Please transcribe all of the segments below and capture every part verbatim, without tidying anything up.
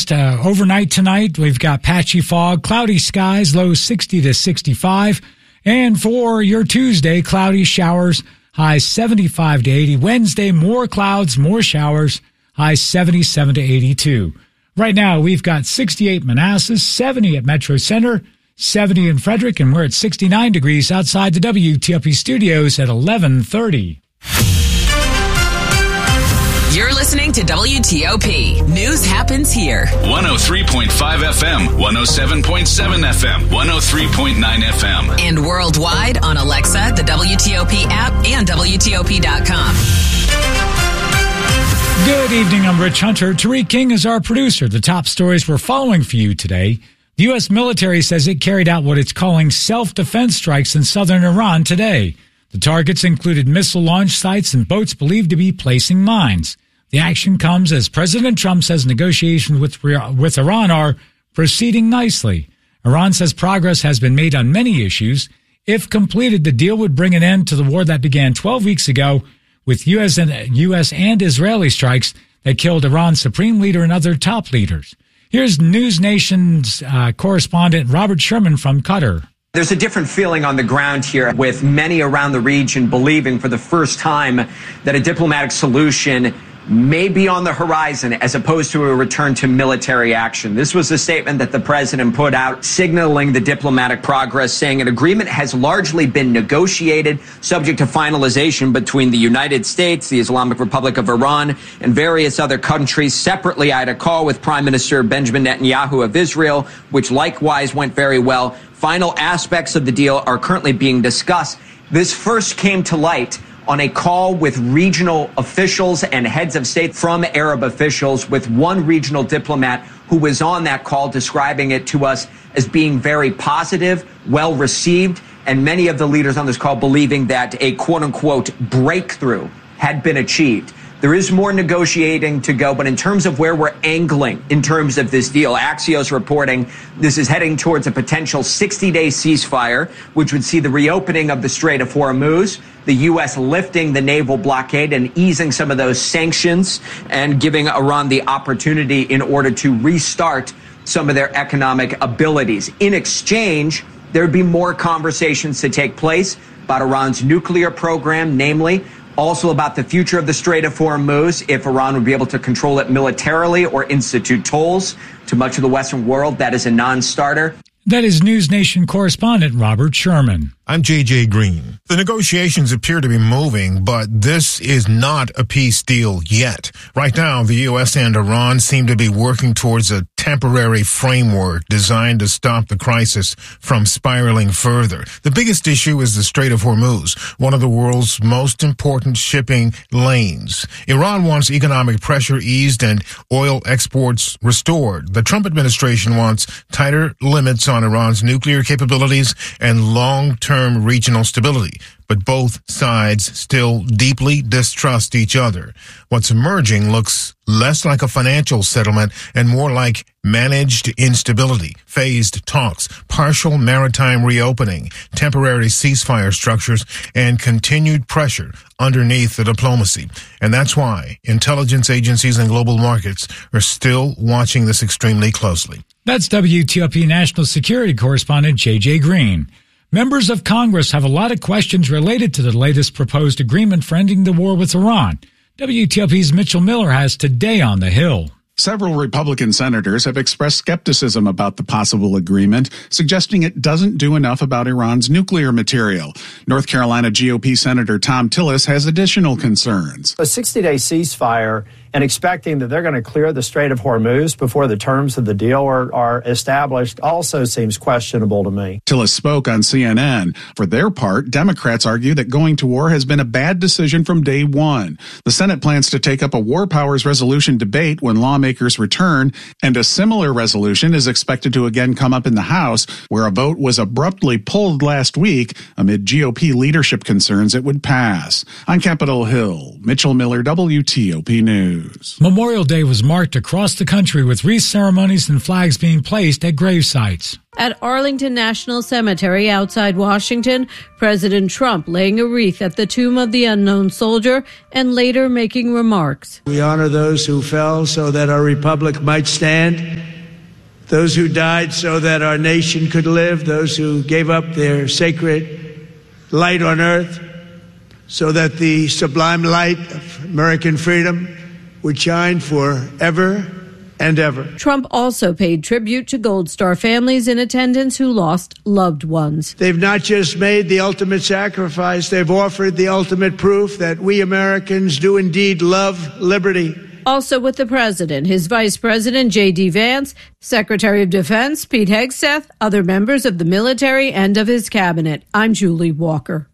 forecast. Uh, overnight tonight, we've got patchy fog, cloudy skies, lows sixty to sixty-five. And for your Tuesday, cloudy showers, highs seventy-five to eighty. Wednesday, more clouds, more showers, highs seventy-seven to eighty-two. Right now, we've got sixty-eight Manassas, seventy at Metro Center, seventy in Frederick, and we're at sixty-nine degrees outside the W T O P studios at eleven thirty. You're listening to W T O P. News happens here. one oh three point five F M, one oh seven point seven F M, one oh three point nine F M. And worldwide on Alexa, the W T O P app, and W T O P dot com. Good evening, I'm Rich Hunter. Tariq King is our producer. The top stories we're following for you today. The U S military says it carried out what it's calling self-defense strikes in southern Iran today. The targets included missile launch sites and boats believed to be placing mines. The action comes as President Trump says negotiations with, with Iran are proceeding nicely. Iran says progress has been made on many issues. If completed, the deal would bring an end to the war that began twelve weeks ago with U S and, U S and Israeli strikes that killed Iran's supreme leader and other top leaders. Here's News Nation's uh, correspondent Robert Sherman from Qatar. There's a different feeling on the ground here, with many around the region believing for the first time that a diplomatic solution may be on the horizon as opposed to a return to military action. This was a statement that the president put out signaling the diplomatic progress, saying an agreement has largely been negotiated, subject to finalization between the United States, the Islamic Republic of Iran, and various other countries. Separately, I had a call with Prime Minister Benjamin Netanyahu of Israel, which likewise went very well. Final aspects of the deal are currently being discussed. This first came to light on a call with regional officials and heads of state from Arab officials, with one regional diplomat who was on that call describing it to us as being very positive, well received, and many of the leaders on this call believing that a quote-unquote breakthrough had been achieved. There is more negotiating to go, but in terms of where we're angling in terms of this deal, Axios reporting this is heading towards a potential sixty-day ceasefire, which would see the reopening of the Strait of Hormuz, the U S lifting the naval blockade and easing some of those sanctions and giving Iran the opportunity in order to restart some of their economic abilities. In exchange, there would be more conversations to take place about Iran's nuclear program, namely also about the future of the Strait of Hormuz, if Iran would be able to control it militarily or institute tolls. To much of the Western world, that is a non-starter. That is News Nation correspondent Robert Sherman. I'm J J Green. The negotiations appear to be moving, but this is not a peace deal yet. Right now, the U S and Iran seem to be working towards a temporary framework designed to stop the crisis from spiraling further. The biggest issue is the Strait of Hormuz, one of the world's most important shipping lanes. Iran wants economic pressure eased and oil exports restored. The Trump administration wants tighter limits on Iran's nuclear capabilities and long-term regional stability, but both sides still deeply distrust each other. What's emerging looks less like a financial settlement and more like managed instability, phased talks, partial maritime reopening, temporary ceasefire structures, and continued pressure underneath the diplomacy. And that's why intelligence agencies and global markets are still watching this extremely closely. That's W T O P National Security Correspondent J J Green. Members of Congress have a lot of questions related to the latest proposed agreement for ending the war with Iran. W T O P's Mitchell Miller has today on the Hill. Several Republican senators have expressed skepticism about the possible agreement, suggesting it doesn't do enough about Iran's nuclear material. North Carolina G O P Senator Tom Tillis has additional concerns. A sixty-day ceasefire and expecting that they're going to clear the Strait of Hormuz before the terms of the deal are, are established also seems questionable to me. Tillis spoke on C N N. For their part, Democrats argue that going to war has been a bad decision from day one. The Senate plans to take up a war powers resolution debate when lawmakers return, and a similar resolution is expected to again come up in the House, where a vote was abruptly pulled last week amid G O P leadership concerns it would pass. On Capitol Hill, Mitchell Miller, W T O P News. News. Memorial Day was marked across the country with wreath ceremonies and flags being placed at grave sites. At Arlington National Cemetery outside Washington, President Trump laying a wreath at the tomb of the unknown soldier and later making remarks. We honor those who fell so that our republic might stand, those who died so that our nation could live, those who gave up their sacred light on earth so that the sublime light of American freedom would shine forever and ever. Trump also paid tribute to Gold Star families in attendance who lost loved ones. They've not just made the ultimate sacrifice, they've offered the ultimate proof that we Americans do indeed love liberty. Also with the president, his vice president, J D. Vance, Secretary of Defense, Pete Hegseth, other members of the military and of his cabinet. I'm Julie Walker.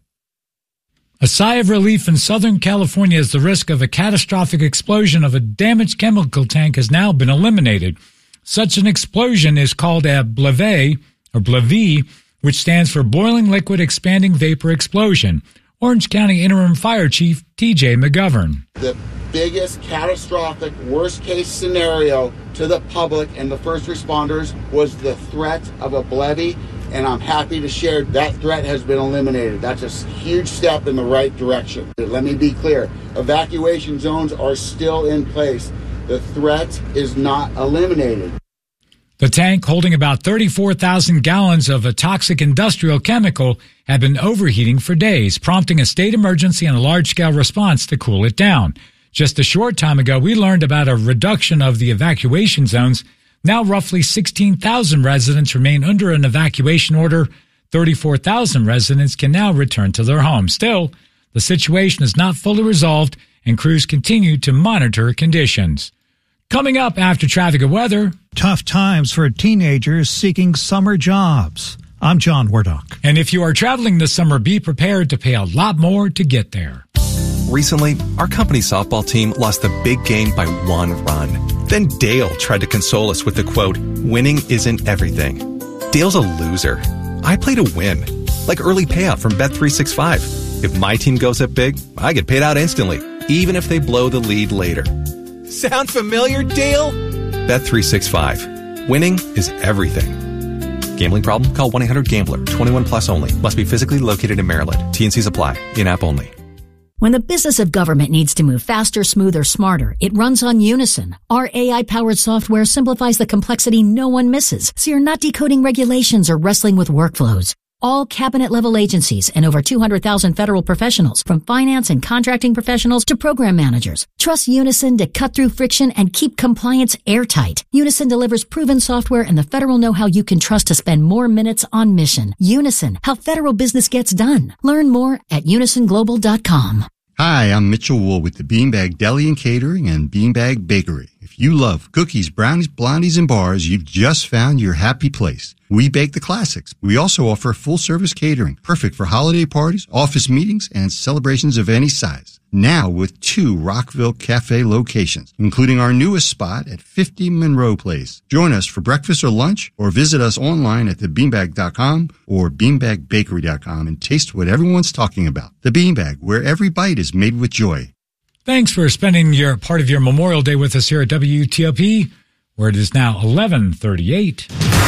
A sigh of relief in Southern California as the risk of a catastrophic explosion of a damaged chemical tank has now been eliminated. Such an explosion is called a B L V E, or B L V E, which stands for Boiling Liquid Expanding Vapor Explosion. Orange County Interim Fire Chief T J McGovern. The biggest catastrophic worst-case scenario to the public and the first responders was the threat of a B L V E. And I'm happy to share that threat has been eliminated. That's a huge step in the right direction. Let me be clear. Evacuation zones are still in place. The threat is not eliminated. The tank, holding about thirty-four thousand gallons of a toxic industrial chemical, had been overheating for days, prompting a state emergency and a large-scale response to cool it down. Just a short time ago, we learned about a reduction of the evacuation zones. Now roughly sixteen thousand residents remain under an evacuation order. thirty-four thousand residents can now return to their homes. Still, the situation is not fully resolved, and crews continue to monitor conditions. Coming up after traffic and weather. Tough times for teenagers seeking summer jobs. I'm John Wardock. And if you are traveling this summer, be prepared to pay a lot more to get there. Recently, our company's softball team lost the big game by one run. Then Dale tried to console us with the quote, "Winning isn't everything." Dale's a loser. I play to win, like early payout from Bet three sixty-five. If my team goes up big, I get paid out instantly, even if they blow the lead later. Sound familiar, Dale? Bet three sixty-five. Winning is everything. Gambling problem? Call one eight hundred gambler. twenty-one plus only. Must be physically located in Maryland. T and Cs apply. In-app only. When the business of government needs to move faster, smoother, smarter, it runs on Unison. Our A I-powered software simplifies the complexity no one misses, so you're not decoding regulations or wrestling with workflows. All cabinet-level agencies and over two hundred thousand federal professionals, from finance and contracting professionals to program managers, trust Unison to cut through friction and keep compliance airtight. Unison delivers proven software and the federal know-how you can trust to spend more minutes on mission. Unison, how federal business gets done. Learn more at unison global dot com. Hi, I'm Mitchell Wool with the Beanbag Deli and Catering and Beanbag Bakery. If you love cookies, brownies, blondies, and bars, you've just found your happy place. We bake the classics. We also offer full-service catering, perfect for holiday parties, office meetings, and celebrations of any size. Now with two Rockville Cafe locations, including our newest spot at fifty Monroe Place. Join us for breakfast or lunch, or visit us online at the beanbag dot com or beanbag bakery dot com and taste what everyone's talking about. The Beanbag, where every bite is made with joy. Thanks for spending your part of your Memorial Day with us here at W T O P, where it is now eleven thirty-eight.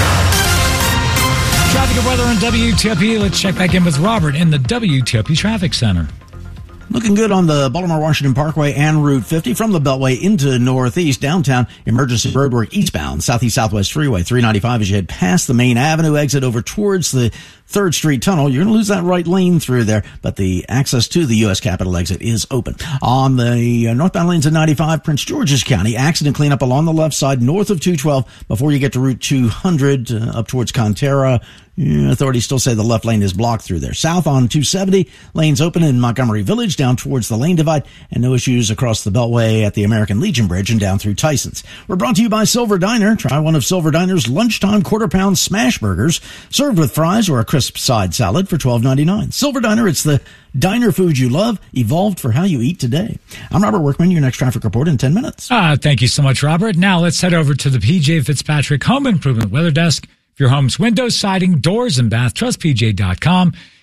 Traffic and weather on W T O P. Let's check back in with Robert in the W T O P Traffic Center. Looking good on the Baltimore-Washington Parkway and Route fifty from the Beltway into Northeast. Downtown, emergency roadwork eastbound, Southeast-Southwest Freeway, three ninety-five as you head past the main avenue exit over towards the third Street Tunnel. You're going to lose that right lane through there, but the access to the U S Capitol exit is open. On the northbound lanes of ninety-five, Prince George's County, accident cleanup along the left side north of two twelve before you get to Route two hundred uh, up towards Conterra. Yeah, authorities still say the left lane is blocked through there. South on two seventy, lanes open in Montgomery Village down towards the lane divide, and no issues across the Beltway at the American Legion Bridge and down through Tyson's. We're brought to you by Silver Diner. Try one of Silver Diner's lunchtime quarter pound smash burgers, served with fries or a crisp side salad for twelve ninety-nine. Silver Diner, it's the diner food you love, evolved for how you eat today. I'm Robert Workman, your next traffic report in ten minutes. Ah, thank you so much, Robert. Now let's head over to the P J Fitzpatrick Home Improvement Weather Desk. For your home's windows, siding, doors, and bath, trust P J dot com.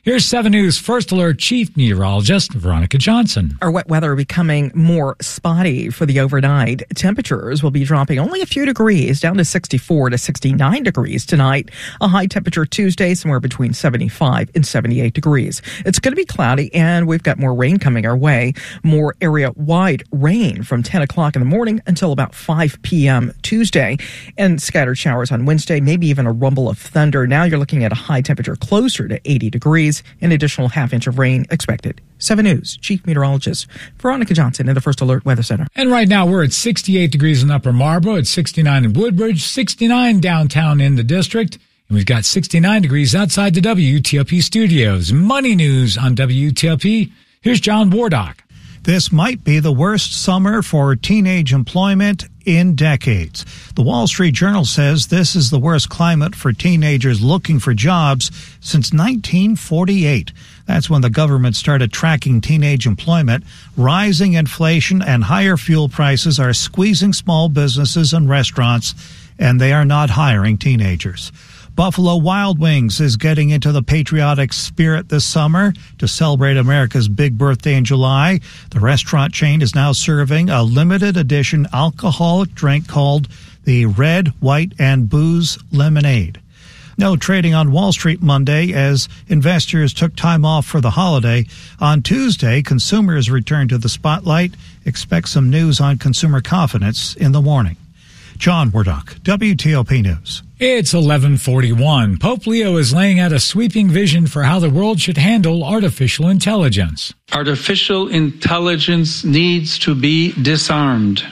Here's seven News First Alert Chief Meteorologist Veronica Johnson. Our wet weather becoming more spotty for the overnight. Temperatures will be dropping only a few degrees, down to sixty-four to sixty-nine degrees tonight. A high temperature Tuesday, somewhere between seventy-five and seventy-eight degrees. It's going to be cloudy, and we've got more rain coming our way. More area-wide rain from ten o'clock in the morning until about five p.m. Tuesday. And scattered showers on Wednesday, maybe even a rumble of thunder. Now you're looking at a high temperature closer to eighty degrees. An additional half inch of rain expected. seven News Chief Meteorologist Veronica Johnson in the First Alert Weather Center. And right now we're at sixty-eight degrees in Upper Marlboro, at sixty-nine in Woodbridge, sixty-nine downtown in the district, and we've got sixty-nine degrees outside the W T O P studios. Money news on W T O P. Here's John Wardock. This might be the worst summer for teenage employment in decades. The Wall Street Journal says this is the worst climate for teenagers looking for jobs since nineteen forty-eight. That's when the government started tracking teenage employment. Rising inflation and higher fuel prices are squeezing small businesses and restaurants, and they are not hiring teenagers. Buffalo Wild Wings is getting into the patriotic spirit this summer to celebrate America's big birthday in July. The restaurant chain is now serving a limited edition alcoholic drink called the Red, White, and Booze Lemonade. No trading on Wall Street Monday as investors took time off for the holiday. On Tuesday, consumers returned to the spotlight. Expect some news on consumer confidence in the morning. John Wardock, W T O P News. It's eleven forty-one. Pope Leo is laying out a sweeping vision for how the world should handle artificial intelligence. Artificial intelligence needs to be disarmed.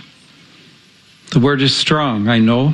The word is strong, I know,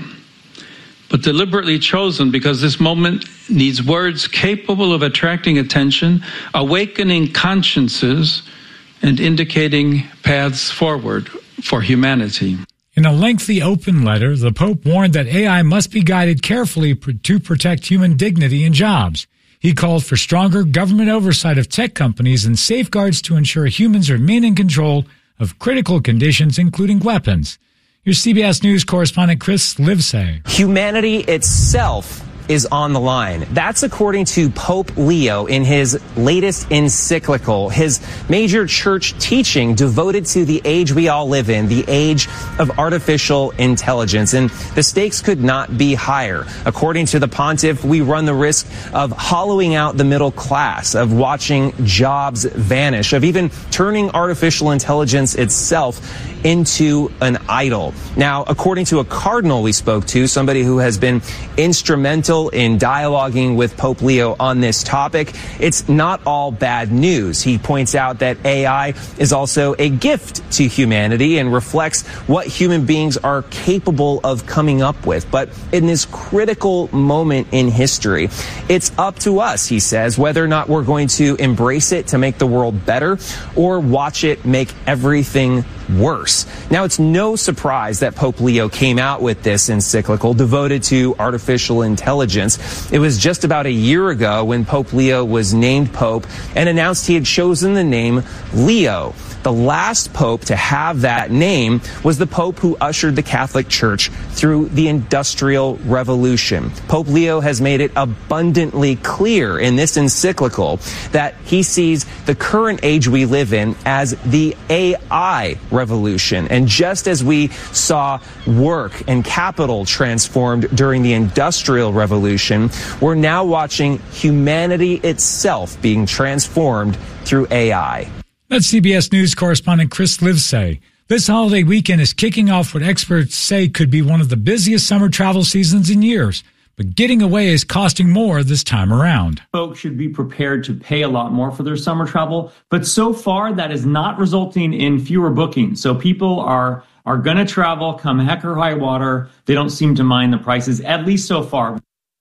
but deliberately chosen because this moment needs words capable of attracting attention, awakening consciences, and indicating paths forward for humanity. In a lengthy open letter, the Pope warned that A I must be guided carefully to protect human dignity and jobs. He called for stronger government oversight of tech companies and safeguards to ensure humans remain in control of critical conditions, including weapons. Here's C B S News correspondent Chris Livesay. Humanity itself is on the line. That's according to Pope Leo in his latest encyclical, his major church teaching devoted to the age we all live in, the age of artificial intelligence. And the stakes could not be higher. According to the pontiff, we run the risk of hollowing out the middle class, of watching jobs vanish, of even turning artificial intelligence itself into an idol. Now, according to a cardinal we spoke to, somebody who has been instrumental in dialoguing with Pope Leo on this topic, it's not all bad news. He points out that A I is also a gift to humanity and reflects what human beings are capable of coming up with. But in this critical moment in history, it's up to us, he says, whether or not we're going to embrace it to make the world better or watch it make everything worse. Now, it's no surprise that Pope Leo came out with this encyclical devoted to artificial intelligence. It was just about a year ago when Pope Leo was named Pope and announced he had chosen the name Leo. The last pope to have that name was the pope who ushered the Catholic Church through the Industrial Revolution. Pope Leo has made it abundantly clear in this encyclical that he sees the current age we live in as the A I revolution. And just as we saw work and capital transformed during the Industrial Revolution, we're now watching humanity itself being transformed through A I. That's C B S News correspondent Chris Livesay. This holiday weekend is kicking off what experts say could be one of the busiest summer travel seasons in years. But getting away is costing more this time around. Folks should be prepared to pay a lot more for their summer travel. But so far, that is not resulting in fewer bookings. So people are, are going to travel come heck or high water. They don't seem to mind the prices, at least so far.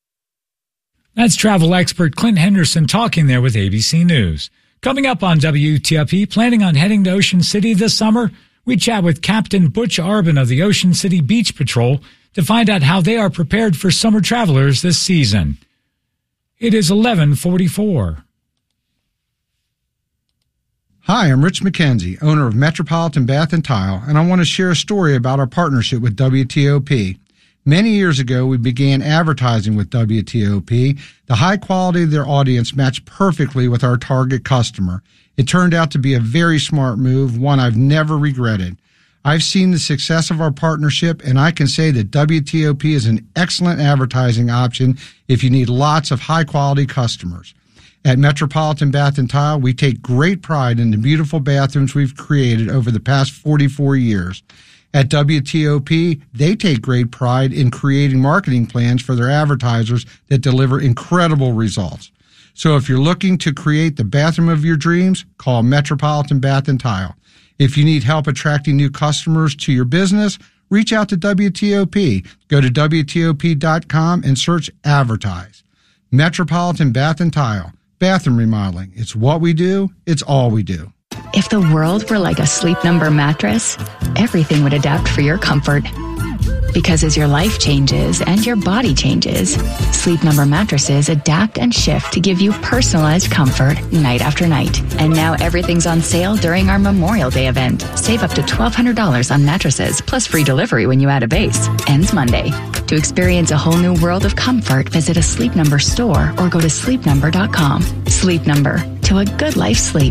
That's travel expert Clint Henderson talking there with A B C News. Coming up on W T O P, planning on heading to Ocean City this summer, we chat with Captain Butch Arbin of the Ocean City Beach Patrol to find out how they are prepared for summer travelers this season. It is eleven forty-four. Hi, I'm Rich McKenzie, owner of Metropolitan Bath and Tile, and I want to share a story about our partnership with W T O P. Many years ago, we began advertising with W T O P. The high quality of their audience matched perfectly with our target customer. It turned out to be a very smart move, one I've never regretted. I've seen the success of our partnership, and I can say that W T O P is an excellent advertising option if you need lots of high-quality customers. At Metropolitan Bath and Tile, we take great pride in the beautiful bathrooms we've created over the past forty-four years. At W T O P, they take great pride in creating marketing plans for their advertisers that deliver incredible results. So if you're looking to create the bathroom of your dreams, call Metropolitan Bath and Tile. If you need help attracting new customers to your business, reach out to W T O P. Go to W T O P dot com and search Advertise. Metropolitan Bath and Tile. Bathroom remodeling. It's what we do. It's all we do. If the world were like a Sleep Number mattress, everything would adapt for your comfort. Because as your life changes and your body changes, Sleep Number mattresses adapt and shift to give you personalized comfort night after night. And now everything's on sale during our Memorial Day event. Save up to twelve hundred dollars on mattresses, plus free delivery when you add a base. Ends Monday. To experience a whole new world of comfort, visit a Sleep Number store or go to sleep number dot com. Sleep Number. To a good life sleep.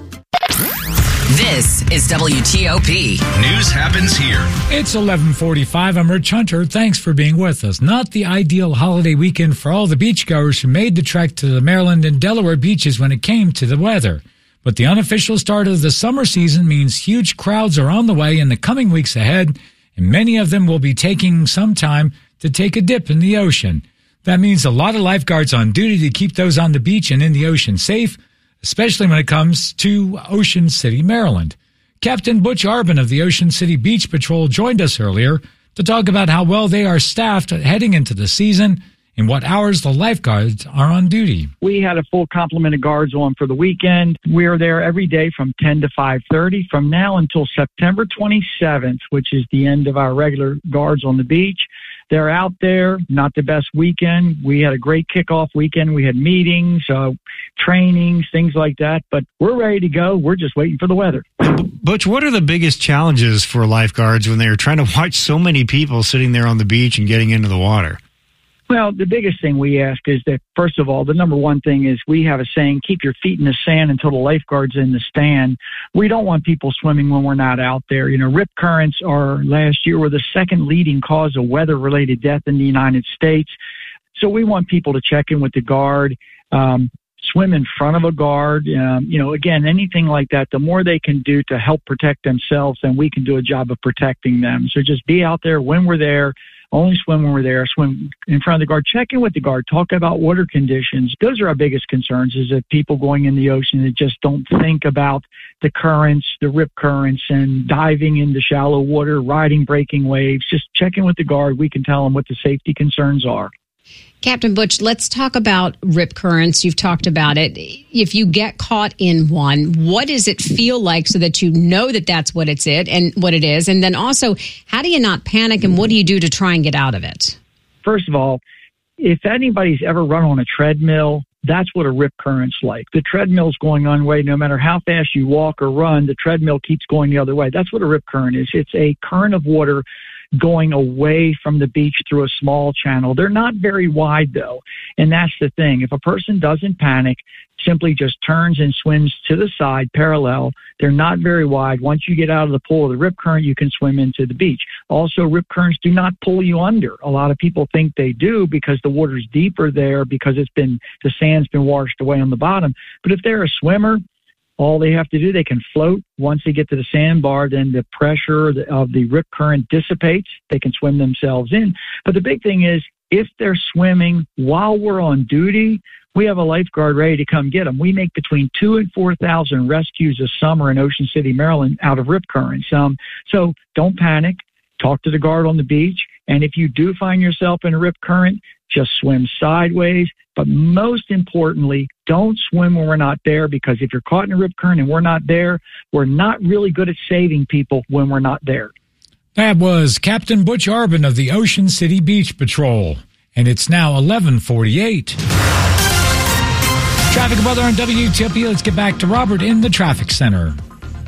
This is W T O P. News happens here. It's eleven forty-five. I'm Rich Hunter. Thanks for being with us. Not the ideal holiday weekend for all the beachgoers who made the trek to the Maryland and Delaware beaches when it came to the weather. But the unofficial start of the summer season means huge crowds are on the way in the coming weeks ahead, and many of them will be taking some time to take a dip in the ocean. That means a lot of lifeguards on duty to keep those on the beach and in the ocean safe, especially when it comes to Ocean City, Maryland. Captain Butch Arbin of the Ocean City Beach Patrol joined us earlier to talk about how well they are staffed heading into the season and what hours the lifeguards are on duty. We had a full complement of guards on for the weekend. We're there every day from ten to five thirty from now until September twenty-seventh, which is the end of our regular guards on the beach. They're out there, not the best weekend. We had a great kickoff weekend. We had meetings, uh, trainings, things like that. But we're ready to go. We're just waiting for the weather. Butch, what are the biggest challenges for lifeguards when they're trying to watch so many people sitting there on the beach and getting into the water? Well, the biggest thing we ask is that, first of all, the number one thing is we have a saying, keep your feet in the sand until the lifeguard's in the stand. We don't want people swimming when we're not out there. You know, rip currents are last year were the second leading cause of weather-related death in the United States. So we want people to check in with the guard, um, swim in front of a guard. Um, you know, again, anything like that, the more they can do to help protect themselves, then we can do a job of protecting them. So just be out there when we're there. Only swim when we're there, swim in front of the guard, check in with the guard, talk about water conditions. Those are our biggest concerns, is that people going in the ocean that just don't think about the currents, the rip currents, and diving into shallow water, riding breaking waves. Just check in with the guard. We can tell them what the safety concerns are. Captain Butch, let's talk about rip currents. You've talked about it. If you get caught in one, what does it feel like so that you know that that's what it's it and what it is? And then also, how do you not panic and what do you do to try and get out of it? First of all, if anybody's ever run on a treadmill, that's what a rip current's like. The treadmill's going one way. No matter how fast you walk or run, the treadmill keeps going the other way. That's what a rip current is. It's a current of water going away from the beach through a small channel. They're not very wide, though, and that's the thing. If a person doesn't panic, simply just turns and swims to the side parallel, they're not very wide. Once you get out of the pool of the rip current, you can swim into the beach. Also, rip currents do not pull you under. A lot of people think they do because the water's deeper there, because it's been the sand's been washed away on the bottom. But if they're a swimmer, all they have to do, they can float. Once they get to the sandbar, then the pressure of the rip current dissipates. They can swim themselves in. But the big thing is, if they're swimming while we're on duty, we have a lifeguard ready to come get them. We make between two and four thousand rescues a summer in Ocean City, Maryland, out of rip currents. Um, so don't panic. Talk to the guard on the beach. And if you do find yourself in a rip current, just swim sideways. But most importantly, don't swim when we're not there, because if you're caught in a rip current and we're not there, we're not really good at saving people when we're not there. That was Captain Butch Arbin of the Ocean City Beach Patrol. And it's now eleven forty-eight. Traffic weather on W T O P. Let's get back to Robert in the traffic center.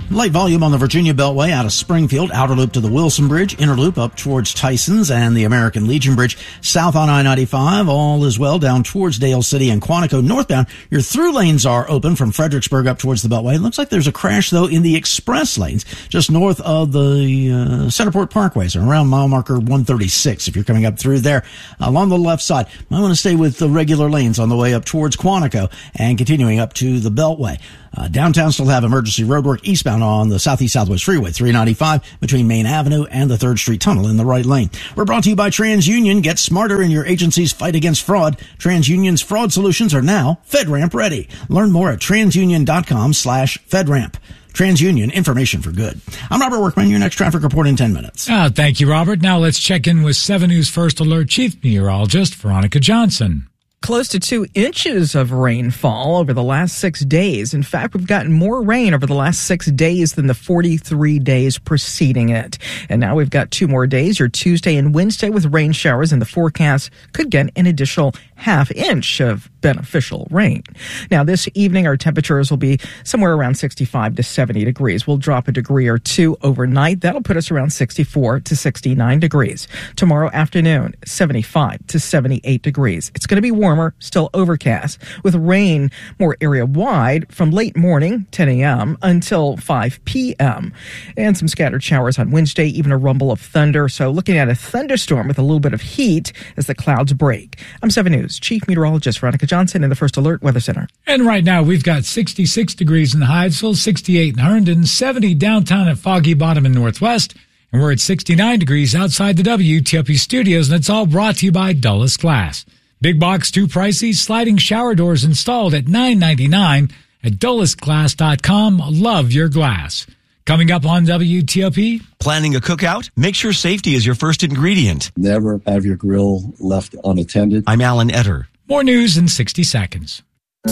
Light volume on the Virginia Beltway out of Springfield, outer loop to the Wilson Bridge, inner loop up towards Tysons and the American Legion Bridge. South on I ninety-five, all is well down towards Dale City and Quantico. Northbound, your through lanes are open from Fredericksburg up towards the Beltway. It looks like there's a crash, though, in the express lanes just north of the uh, Centerport Parkway, so around mile marker one thirty-six if you're coming up through there. Along the left side, I want to stay with the regular lanes on the way up towards Quantico and continuing up to the Beltway. Uh, downtown still have emergency roadwork eastbound on the Southeast Southwest Freeway three ninety-five between Main Avenue and the third Street Tunnel in the right lane. We're brought to you by TransUnion. Get smarter in your agency's fight against fraud. TransUnion's fraud solutions are now FedRAMP ready. Learn more at transunion.com slash FedRAMP. TransUnion, information for good. I'm Robert Workman, your next traffic report in ten minutes. Oh, thank you, Robert. Now let's check in with seven News First Alert Chief Meteorologist Veronica Johnson. Close to two inches of rainfall over the last six days. In fact, we've gotten more rain over the last six days than the forty-three days preceding it. And now we've got two more days, your Tuesday and Wednesday, with rain showers, and the forecast could get an additional half inch of beneficial rain. Now, this evening, our temperatures will be somewhere around sixty-five to seventy degrees. We'll drop a degree or two overnight. That'll put us around sixty-four to sixty-nine degrees. Tomorrow afternoon, seventy-five to seventy-eight degrees. It's going to be warm. Warmer, still overcast, with rain more area-wide from late morning, ten a.m., until five p.m. And some scattered showers on Wednesday, even a rumble of thunder. So looking at a thunderstorm with a little bit of heat as the clouds break. I'm seven News Chief Meteorologist Veronica Johnson in the First Alert Weather Center. And right now, we've got sixty-six degrees in Hyattsville, sixty-eight in Herndon, seventy downtown at Foggy Bottom in Northwest, and we're at sixty-nine degrees outside the W T O P studios, and it's all brought to you by Dulles Glass. Big box, too pricey, sliding shower doors installed at nine ninety-nine at dulles glass dot com. Love your glass. Coming up on W T O P. Planning a cookout? Make sure safety is your first ingredient. Never have your grill left unattended. I'm Alan Etter. More news in sixty seconds.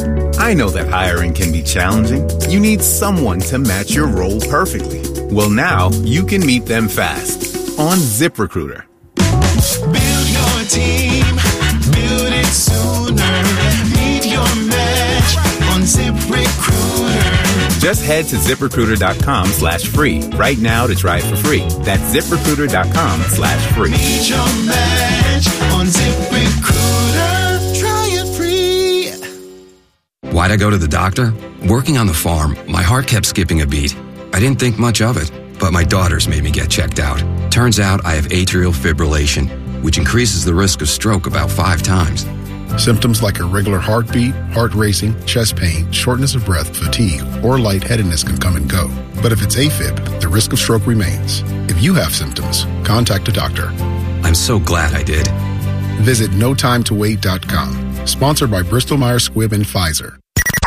I know that hiring can be challenging. You need someone to match your role perfectly. Well, now you can meet them fast on ZipRecruiter. Build your team. Build it sooner. Meet your match on ZipRecruiter. Just head to ZipRecruiter.com slash free right now to try it for free. That's ZipRecruiter.com slash free. Meet your match on ZipRecruiter. Try it free. Why'd I go to the doctor? Working on the farm, my heart kept skipping a beat. I didn't think much of it, but my daughters made me get checked out. Turns out I have atrial fibrillation, which increases the risk of stroke about five times. Symptoms like irregular heartbeat, heart racing, chest pain, shortness of breath, fatigue, or lightheadedness can come and go. But if it's AFib, the risk of stroke remains. If you have symptoms, contact a doctor. I'm so glad I did. Visit no time to wait dot com. Sponsored by Bristol Myers Squibb and Pfizer.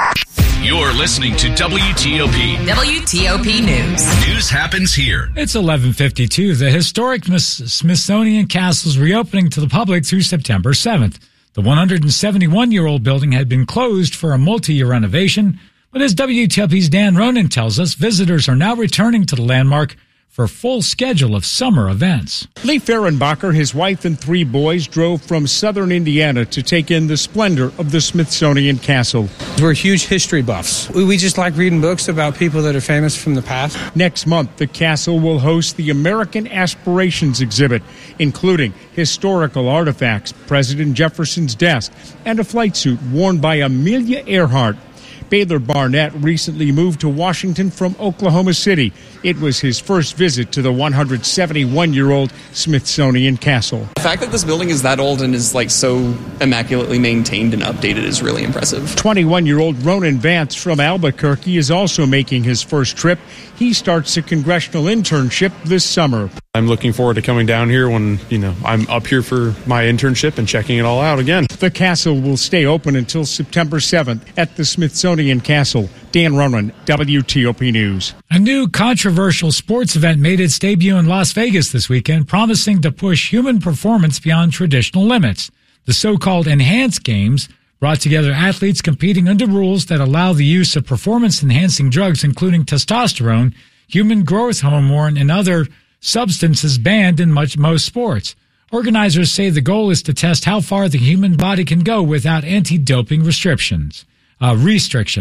You're listening to W T O P. W T O P News. News happens here. It's eleven fifty-two. The historic Smithsonian Castle is reopening to the public through September seventh. The one hundred seventy-one-year-old building had been closed for a multi-year renovation, but as W T O P's Dan Ronan tells us, visitors are now returning to the landmark for a full schedule of summer events. Lee Fehrenbacher, his wife and three boys drove from southern Indiana to take in the splendor of the Smithsonian Castle. We're huge history buffs. We just like reading books about people that are famous from the past. Next month, the castle will host the American Aspirations exhibit, including historical artifacts, President Jefferson's desk, and a flight suit worn by Amelia Earhart. Baylor Barnett recently moved to Washington from Oklahoma City. It was his first visit to the one hundred seventy-one-year-old Smithsonian Castle. The fact that this building is that old and is like so immaculately maintained and updated is really impressive. twenty-one-year-old Ronan Vance from Albuquerque is also making his first trip. He starts a congressional internship this summer. I'm looking forward to coming down here when, you know, I'm up here for my internship and checking it all out again. The castle will stay open until September seventh at the Smithsonian Castle. Dan Ronan, W T O P News. A new controversial sports event made its debut in Las Vegas this weekend, promising to push human performance beyond traditional limits. The so-called Enhanced Games brought together athletes competing under rules that allow the use of performance-enhancing drugs, including testosterone, human growth hormone, and other substances banned in much most sports. Organizers say the goal is to test how far the human body can go without anti-doping restrictions. Uh, restrictions.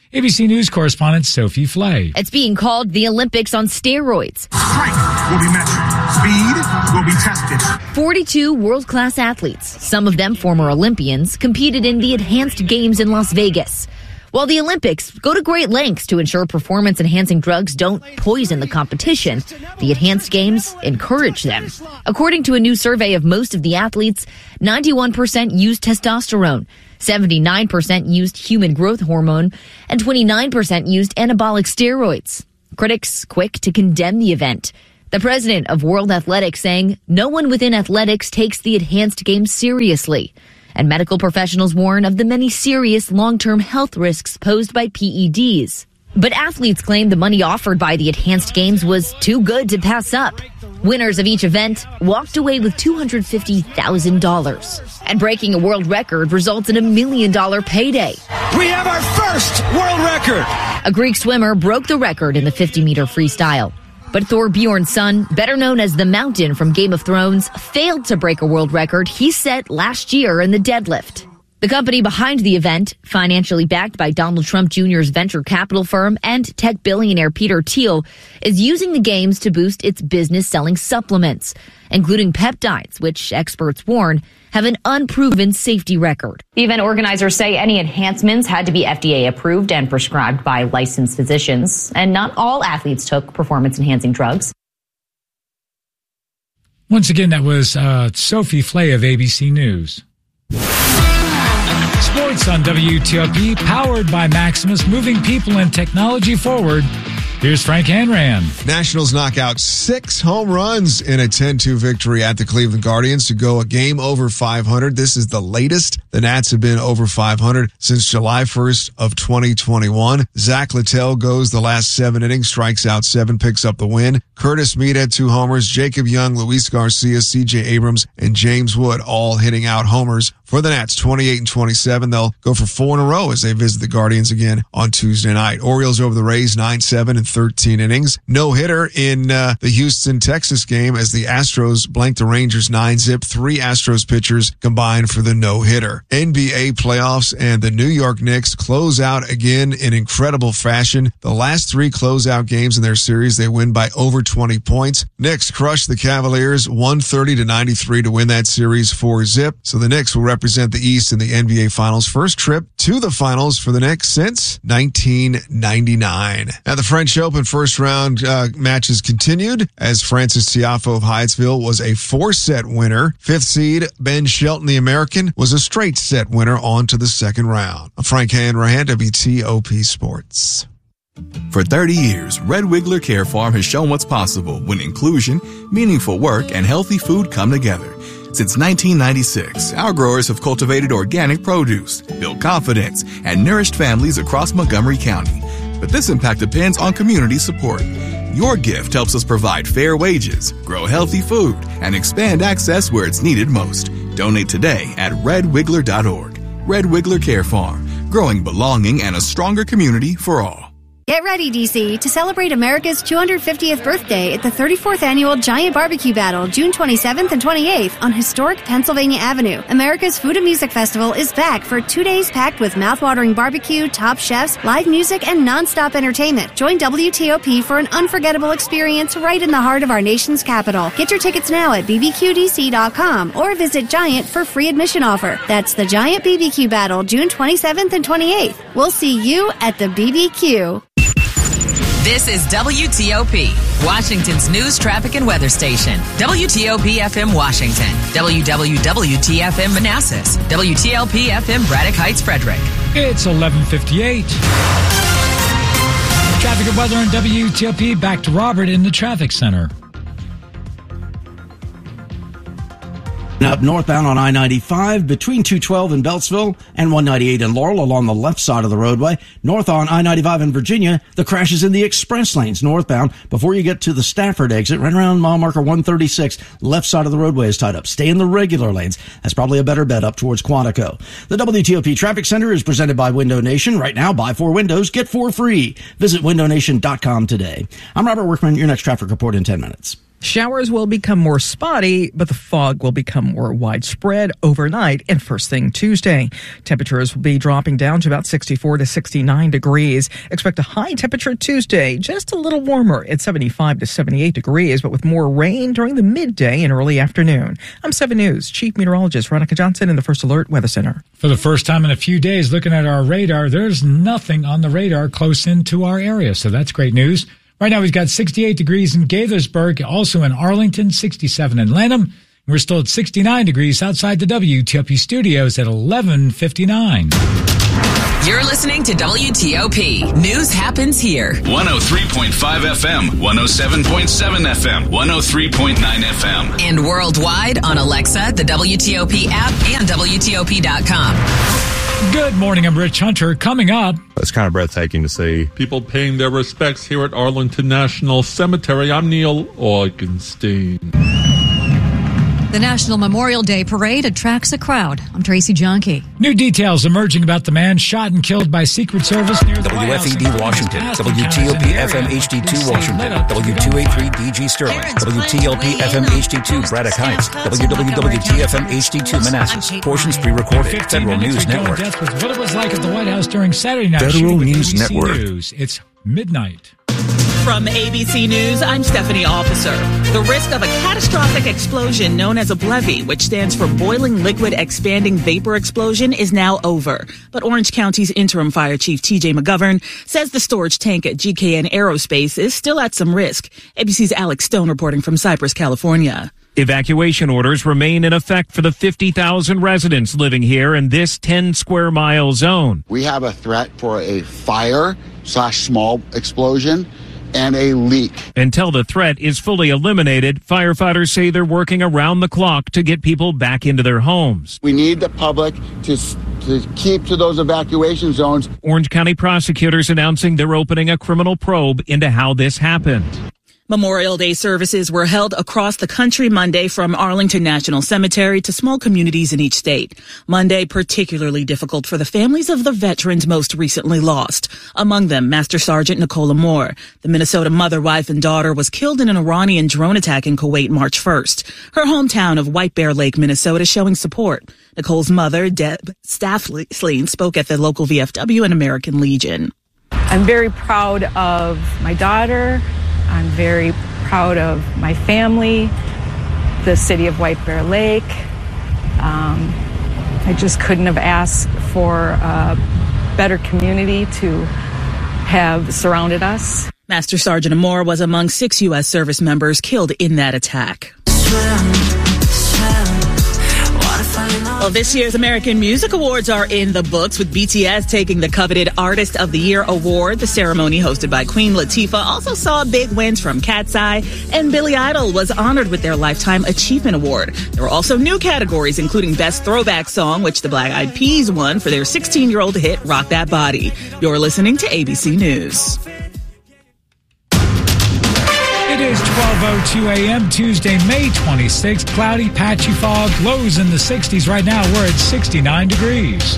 A B C News correspondent Sophie Flay. It's being called the Olympics on steroids. Strength will be measured. Speed will be tested. forty-two world-class athletes, some of them former Olympians, competed in the Enhanced Games in Las Vegas. While the Olympics go to great lengths to ensure performance-enhancing drugs don't poison the competition, the Enhanced Games encourage them. According to a new survey of most of the athletes, ninety-one percent used testosterone, seventy-nine percent used human growth hormone, and twenty-nine percent used anabolic steroids. Critics quick to condemn the event. The president of World Athletics saying no one within athletics takes the Enhanced Games seriously. And medical professionals warn of the many serious long-term health risks posed by P E Ds. But athletes claim the money offered by the Enhanced Games was too good to pass up. Winners of each event walked away with two hundred fifty thousand dollars. And breaking a world record results in a million-dollar payday. We have our first world record. A Greek swimmer broke the record in the fifty-meter freestyle. But Thor Bjornsson, better known as the Mountain from Game of Thrones, failed to break a world record he set last year in the deadlift. The company behind the event, financially backed by Donald Trump Junior's venture capital firm and tech billionaire Peter Thiel, is using the games to boost its business selling supplements, including peptides, which experts warn have an unproven safety record. The event organizers say any enhancements had to be F D A approved and prescribed by licensed physicians, and not all athletes took performance-enhancing drugs. Once again, that was uh, Sophie Flay of A B C News. Sports on W T O P, powered by Maximus, moving people and technology forward. Here's Frank Hanran. Nationals knock out six home runs in a ten two victory at the Cleveland Guardians to go a game over five hundred. This is the latest the Nats have been over five hundred since July first of twenty twenty-one. Zach Littell goes the last seven innings, strikes out seven, picks up the win. Curtis Mead had two homers. Jacob Young, Luis Garcia, C J Abrams, and James Wood all hitting out homers for the Nats. twenty-eight and twenty-seven. They'll go for four in a row as they visit the Guardians again on Tuesday night. Orioles over the Rays, nine seven and thirteen innings. No hitter in uh, the Houston, Texas game as the Astros blanked the Rangers nine zip. Three Astros pitchers combined for the no hitter. N B A playoffs and the New York Knicks close out again in incredible fashion. The last three closeout games in their series, they win by over twenty points. Knicks crushed the Cavaliers one thirty to ninety-three to win that series four zip. So the Knicks will represent the East in the N B A Finals. First trip to the Finals for the Knicks since nineteen ninety-nine. At the French Open, first round uh, matches continued as Francis Tiafoe of Hyattsville was a four-set winner. Fifth seed Ben Shelton, the American, was a straight set winner on to the second round. Frank Hanrahan, W T O P Sports. For thirty years, Red Wiggler Care Farm has shown what's possible when inclusion, meaningful work, and healthy food come together. Since nineteen ninety-six, our growers have cultivated organic produce, built confidence, and nourished families across Montgomery County. But this impact depends on community support. Your gift helps us provide fair wages, grow healthy food, and expand access where it's needed most. Donate today at red wiggler dot org. Red Wiggler Care Farm, growing belonging and a stronger community for all. Get ready, D C, to celebrate America's two hundred fiftieth birthday at the thirty-fourth Annual Giant Barbecue Battle, June twenty-seventh and twenty-eighth on historic Pennsylvania Avenue. America's Food and Music Festival is back for two days packed with mouthwatering barbecue, top chefs, live music, and nonstop entertainment. Join W T O P for an unforgettable experience right in the heart of our nation's capital. Get your tickets now at b b q d c dot com or visit Giant for free admission offer. That's the Giant B B Q Battle, June twenty-seventh and twenty-eighth. We'll see you at the B B Q. This is W T O P, Washington's news, traffic, and weather station. W T O P F M Washington, W W W T F M Manassas, W T L P F M Braddock Heights, Frederick. It's eleven fifty-eight. Traffic and weather on W T O P. Back to Robert in the traffic center. Up northbound on I ninety-five between two twelve in Beltsville and one ninety-eight in Laurel along the left side of the roadway. North on I ninety-five in Virginia, the crash is in the express lanes northbound before you get to the Stafford exit. Right around mile marker one thirty-six, left side of the roadway is tied up. Stay in the regular lanes. That's probably a better bet up towards Quantico. The W T O P Traffic Center is presented by Window Nation. Right now, buy four windows, get four free. Visit window nation dot com today. I'm Robert Workman, your next traffic report in ten minutes. Showers will become more spotty, but the fog will become more widespread overnight and first thing Tuesday. Temperatures will be dropping down to about sixty-four to sixty-nine degrees. Expect a high temperature Tuesday, just a little warmer at seventy-five to seventy-eight degrees, but with more rain during the midday and early afternoon. I'm seven News Chief Meteorologist Veronica Johnson in the First Alert Weather Center. For the first time in a few days, looking at our radar, there's nothing on the radar close into our area, so that's great news. Right now, we've got sixty-eight degrees in Gaithersburg, also in Arlington, sixty-seven in Lanham. We're still at sixty-nine degrees outside the W T O P studios at eleven fifty-nine. You're listening to W T O P. News happens here. one oh three point five F M, one oh seven point seven F M, one oh three point nine F M. And worldwide on Alexa, the W T O P app, and W T O P dot com. Good morning, I'm Rich Hunter. Coming up, it's kind of breathtaking to see people paying their respects here at Arlington National Cemetery. I'm Neil Augenstein. The National Memorial Day Parade attracts a crowd. I'm Tracy Jonke. New details emerging about the man shot and killed by Secret Service near the W F E D Washington, W T O P F M H D two Washington, W two eighty-three D G Sterling, W T L P F M H D two Braddock Heights, W W W T F M H D two Manassas. Portions pre-recorded. Federal News Network. Death with what it was like at the White House during Saturday night. Federal News Network. News. It's midnight. From A B C News, I'm Stephanie Officer. The risk of a catastrophic explosion known as a B L E V E, which stands for Boiling Liquid Expanding Vapor Explosion, is now over. But Orange County's interim fire chief T J McGovern says the storage tank at G K N Aerospace is still at some risk. A B C's Alex Stone reporting from Cypress, California. Evacuation orders remain in effect for the fifty thousand residents living here in this ten square mile zone. We have a threat for a fire slash small explosion and a leak. Until the threat is fully eliminated, firefighters say they're working around the clock to get people back into their homes. We need the public to to keep to those evacuation zones. Orange County prosecutors announcing they're opening a criminal probe into how this happened. Memorial Day services were held across the country Monday from Arlington National Cemetery to small communities in each state. Monday particularly difficult for the families of the veterans most recently lost. Among them, Master Sergeant Nicola Moore. The Minnesota mother, wife, and daughter was killed in an Iranian drone attack in Kuwait March first. Her hometown of White Bear Lake, Minnesota, showing support. Nicole's mother, Deb Stafflein, spoke at the local V F W and American Legion. I'm very proud of my daughter. I'm very proud of my family, the city of White Bear Lake. Um, I just couldn't have asked for a better community to have surrounded us. Master Sergeant Moore was among six U S service members killed in that attack. Well, this year's American Music Awards are in the books, with B T S taking the coveted Artist of the Year award. The ceremony, hosted by Queen Latifah, also saw big wins from Cat's Eye, and Billy Idol was honored with their Lifetime Achievement Award. There were also new categories, including Best Throwback Song, which the Black Eyed Peas won for their sixteen-year-old hit, Rock That Body. You're listening to A B C News. It is twelve oh two a.m. Tuesday, May twenty-sixth. Cloudy, patchy fog, lows in the sixties. Right now, we're at sixty-nine degrees.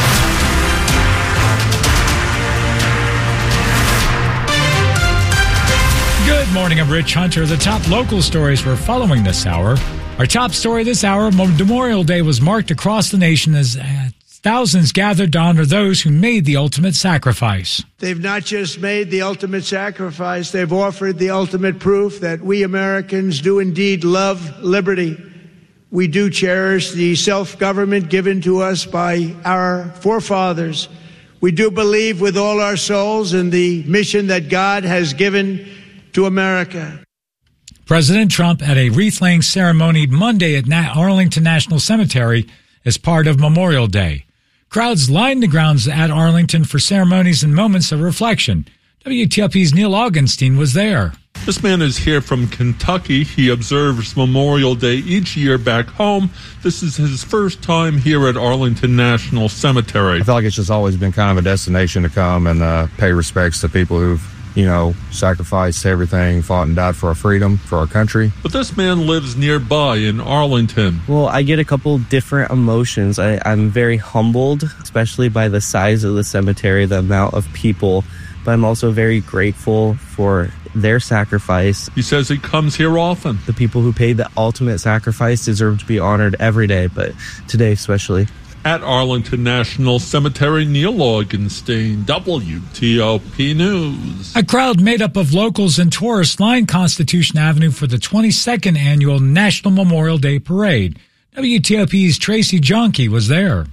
Good morning, I'm Rich Hunter. The top local stories we're following this hour. Our top story this hour, Memorial Day was marked across the nation as uh, thousands gathered to honor those who made the ultimate sacrifice. They've not just made the ultimate sacrifice, they've offered the ultimate proof that we Americans do indeed love liberty. We do cherish the self-government given to us by our forefathers. We do believe with all our souls in the mission that God has given to America. President Trump at a wreath-laying ceremony Monday at Arlington National Cemetery as part of Memorial Day. Crowds lined the grounds at Arlington for ceremonies and moments of reflection. W T O P's Neil Augenstein was there. This man is here from Kentucky. He observes Memorial Day each year back home. This is his first time here at Arlington National Cemetery. I feel like it's just always been kind of a destination to come and uh, pay respects to people who've, you know, sacrificed everything, fought and died for our freedom, for our country. But this man lives nearby in Arlington. Well, I get a couple different emotions. I, I'm very humbled, especially by the size of the cemetery, the amount of people but I'm also very grateful for their sacrifice. He says he comes here often. The people who paid the ultimate sacrifice deserve to be honored every day, but today especially. At Arlington National Cemetery, Neil Augenstein, W T O P News. A crowd made up of locals and tourists lined Constitution Avenue for the twenty-second annual National Memorial Day Parade. W T O P's Tracy Jonke was there.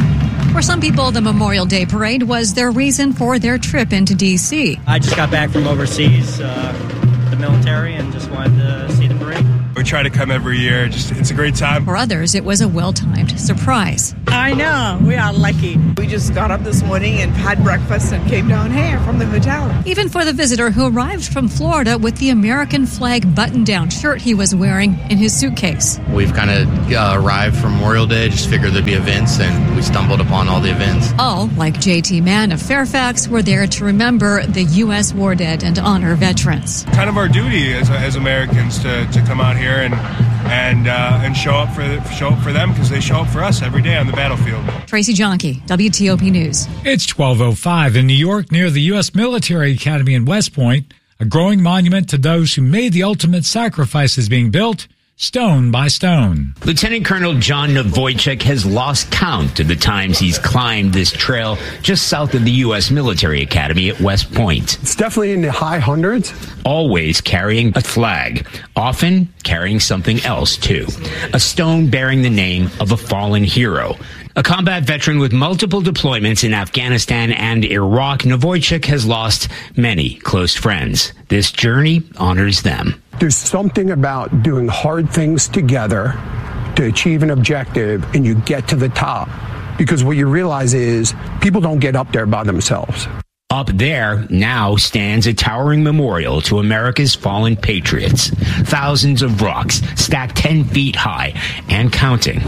For some people, the Memorial Day Parade was their reason for their trip into D C. I just got back from overseas, uh, the military, and just wanted to see the parade. We try to come every year. Just it's a great time. For others, it was a well-timed surprise. I know. We are lucky. We just got up this morning and had breakfast and came down here from the hotel. Even for the visitor who arrived from Florida with the American flag button-down shirt he was wearing in his suitcase. We've kind of uh, arrived from Memorial Day, just figured there'd be events, and we stumbled upon all the events. All, like J T Mann of Fairfax, were there to remember the U S war dead and honor veterans. Kind of our duty as, as Americans to, to come out here and and uh, and show up for show up for them, because they show up for us every day on the battlefield. Tracy Jonke, W T O P News. It's twelve oh five in New York, near the U S Military Academy in West Point. A growing monument to those who made the ultimate sacrifice is being built, stone by stone. Lieutenant Colonel John Novoychuk has lost count of the times he's climbed this trail just south of the U S Military Academy at West Point. It's definitely in the high hundreds. Always carrying a flag, often carrying something else too. A stone bearing the name of a fallen hero. A combat veteran with multiple deployments in Afghanistan and Iraq, Novoychuk has lost many close friends. This journey honors them. There's something about doing hard things together to achieve an objective, and you get to the top. Because what you realize is people don't get up there by themselves. Up there now stands a towering memorial to America's fallen patriots. Thousands of rocks stacked ten feet high and counting.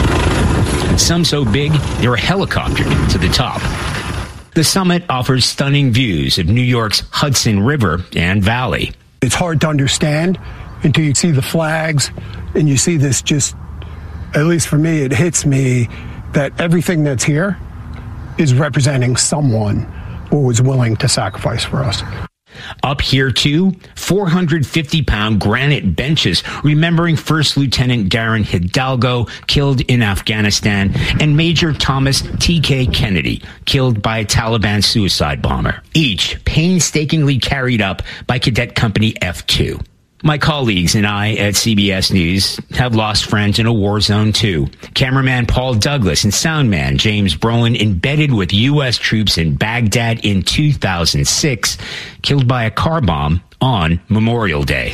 Some so big they were helicoptered to the top. The summit offers stunning views of New York's Hudson River and Valley. It's hard to understand until you see the flags and you see this. Just, at least for me, it hits me that everything that's here is representing someone who was willing to sacrifice for us. Up here, too, four hundred fifty pound granite benches remembering First Lieutenant Darren Hidalgo, killed in Afghanistan, and Major Thomas T K Kennedy, killed by a Taliban suicide bomber, each painstakingly carried up by Cadet Company F two. My colleagues and I at C B S News have lost friends in a war zone, too. Cameraman Paul Douglas and soundman James Brolin, embedded with U S troops in Baghdad in two thousand six, killed by a car bomb on Memorial Day.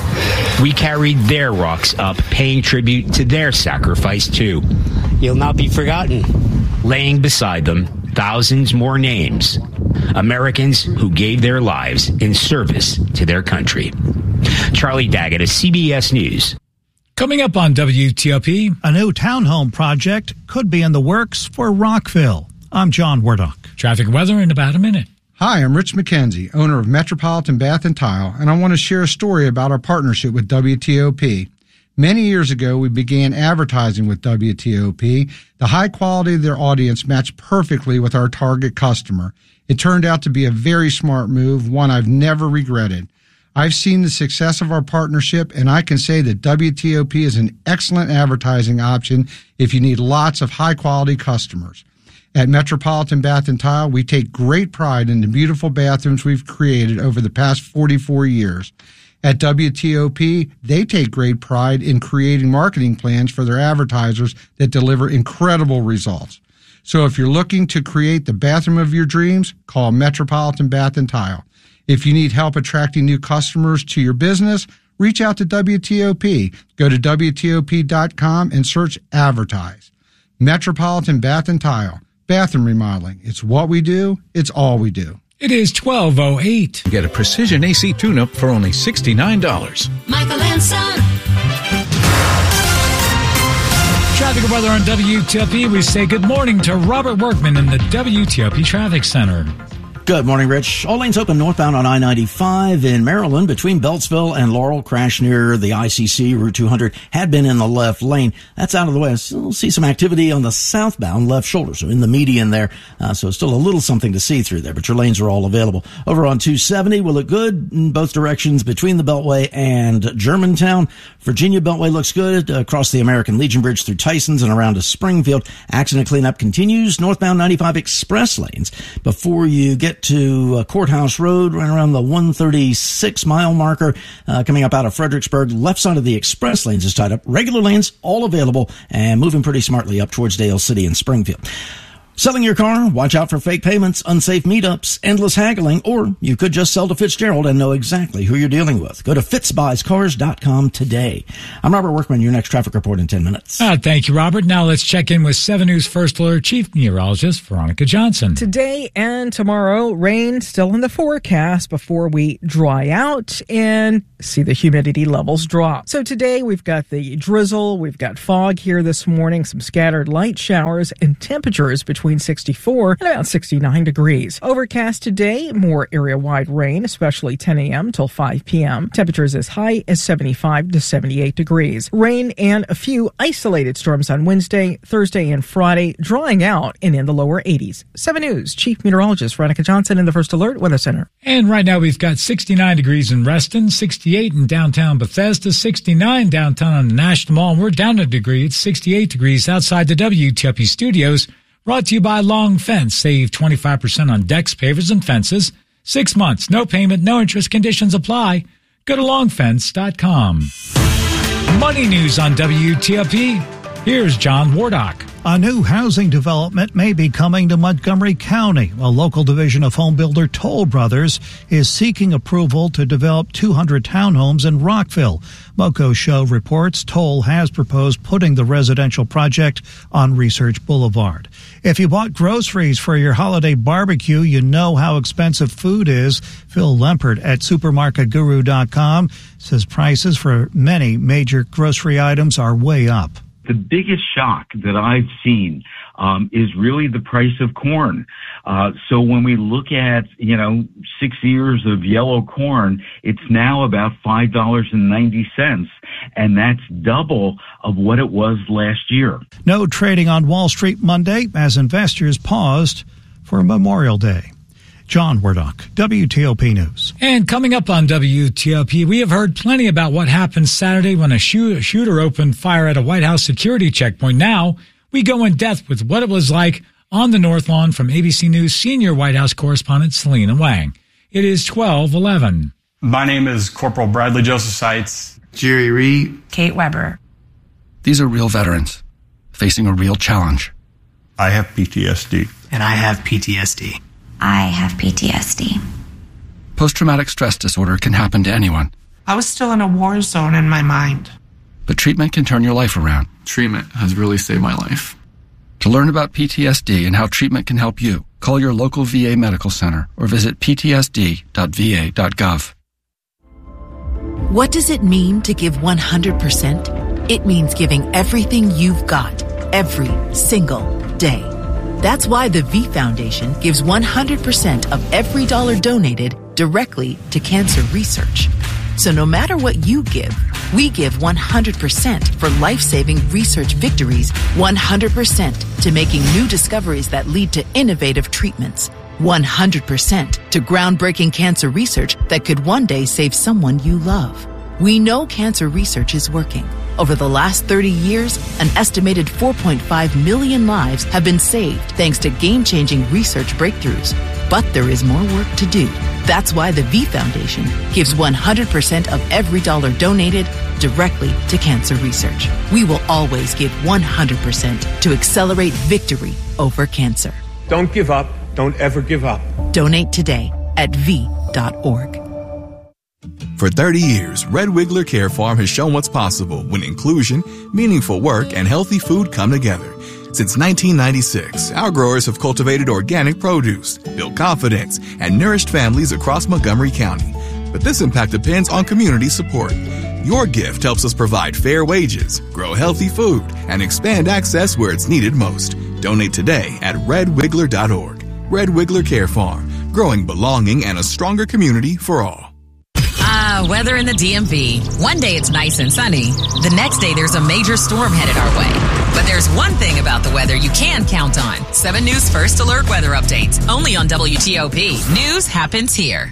We carried their rocks up, paying tribute to their sacrifice, too. You'll not be forgotten. Laying beside them, thousands more names. Americans who gave their lives in service to their country. Charlie Daggett of C B S News. Coming up on W T O P, a new townhome project could be in the works for Rockville. I'm John Wardock. Traffic weather in about a minute. Hi, I'm Rich McKenzie, owner of Metropolitan Bath and Tile, and I want to share a story about our partnership with W T O P. Many years ago, we began advertising with W T O P. The high quality of their audience matched perfectly with our target customer. It turned out to be a very smart move, one I've never regretted. I've seen the success of our partnership, and I can say that W T O P is an excellent advertising option if you need lots of high-quality customers. At Metropolitan Bath and Tile, we take great pride in the beautiful bathrooms we've created over the past forty-four years. At W T O P, they take great pride in creating marketing plans for their advertisers that deliver incredible results. So if you're looking to create the bathroom of your dreams, call Metropolitan Bath and Tile. If you need help attracting new customers to your business, reach out to W T O P. Go to W T O P dot com and search Advertise. Metropolitan Bath and Tile. Bathroom remodeling. It's what we do. It's all we do. It is twelve oh eight. Get a precision A C tune-up for only sixty-nine dollars. Michael and Son. Traffic and weather on W T O P. We say good morning to Robert Workman in the W T O P Traffic Center. Good morning, Rich. All lanes open northbound on I ninety-five in Maryland between Beltsville and Laurel. Crash near the I C C. Route two hundred had been in the left lane. That's out of the way. So we'll see some activity on the southbound left shoulder, so in the median there. Uh, so still a little something to see through there, but your lanes are all available. Over on two seventy, will look good in both directions between the Beltway and Germantown. Virginia Beltway looks good across the American Legion Bridge through Tysons and around to Springfield. Accident cleanup continues northbound ninety-five express lanes before you get to uh, Courthouse Road, right around the one thirty-six mile marker, uh, coming up out of Fredericksburg. Left side of the express lanes is tied up. Regular lanes all available and moving pretty smartly up towards Dale City and Springfield. Selling your car? Watch out for fake payments, unsafe meetups, endless haggling, or you could just sell to Fitzgerald and know exactly who you're dealing with. Go to fitz buys cars dot com today. I'm Robert Workman, your next traffic report in ten minutes. Uh, thank you, Robert. Now let's check in with seven News First Alert Chief Meteorologist Veronica Johnson. Today and tomorrow, rain still in the forecast before we dry out and see the humidity levels drop. So today we've got the drizzle, we've got fog here this morning, some scattered light showers, and temperatures between sixty-four and about sixty-nine degrees. Overcast today, more area-wide rain, especially ten a.m. till five p.m. Temperatures as high as seventy-five to seventy-eight degrees. Rain and a few isolated storms on Wednesday, Thursday, and Friday, drying out and in the lower eighties. seven News Chief Meteorologist Veronica Johnson in the First Alert Weather Center. And right now we've got sixty-nine degrees in Reston, sixty-eight in downtown Bethesda, sixty-nine downtown on the National Mall. And we're down a degree. It's sixty-eight degrees outside the W T O P studios. Brought to you by Long Fence. Save twenty-five percent on decks, pavers, and fences. Six months, no payment, no interest. Conditions apply. Go to long fence dot com. Money news on W T O P. Here's John Wardock. A new housing development may be coming to Montgomery County. A local division of home builder Toll Brothers is seeking approval to develop two hundred townhomes in Rockville. Moco Show reports Toll has proposed putting the residential project on Research Boulevard. If you bought groceries for your holiday barbecue, you know how expensive food is. Phil Lempert at supermarket guru dot com says prices for many major grocery items are way up. The biggest shock that I've seen um, is really the price of corn. Uh, so when we look at, you know, six years of yellow corn, it's now about five dollars and ninety cents, and that's double of what it was last year. No trading on Wall Street Monday as investors paused for Memorial Day. John Wardock, W T O P News. And coming up on W T O P, we have heard plenty about what happened Saturday when a shooter opened fire at a White House security checkpoint. Now, we go in depth with what it was like on the North Lawn from A B C News senior White House correspondent Selena Wang. It is twelve eleven. My name is Corporal Bradley Joseph Seitz. Jerry Reed. Kate Weber. These are real veterans facing a real challenge. I have P T S D. And I have P T S D. I have P T S D. Post-traumatic stress disorder can happen to anyone. I was still in a war zone in my mind. But treatment can turn your life around. Treatment has really saved my life. To learn about P T S D and how treatment can help you, call your local V A medical center or visit p t s d dot v a dot gov. What does it mean to give one hundred percent? It means giving everything you've got, every single day. That's why the V Foundation gives one hundred percent of every dollar donated directly to cancer research. So no matter what you give, we give one hundred percent for life-saving research victories, one hundred percent to making new discoveries that lead to innovative treatments, one hundred percent to groundbreaking cancer research that could one day save someone you love. We know cancer research is working. Over the last thirty years, an estimated four point five million lives have been saved thanks to game-changing research breakthroughs. But there is more work to do. That's why the V Foundation gives one hundred percent of every dollar donated directly to cancer research. We will always give one hundred percent to accelerate victory over cancer. Don't give up. Don't ever give up. Donate today at v dot org. For thirty years, Red Wiggler Care Farm has shown what's possible when inclusion, meaningful work, and healthy food come together. Since nineteen ninety-six, our growers have cultivated organic produce, built confidence, and nourished families across Montgomery County. But this impact depends on community support. Your gift helps us provide fair wages, grow healthy food, and expand access where it's needed most. Donate today at red wiggler dot org. Red Wiggler Care Farm. growing belonging and a stronger community for all. Ah, uh, weather in the D M V. One day it's nice and sunny. The next day there's a major storm headed our way. But there's one thing about the weather you can count on. seven News First Alert weather updates. Only on W T O P. News happens here.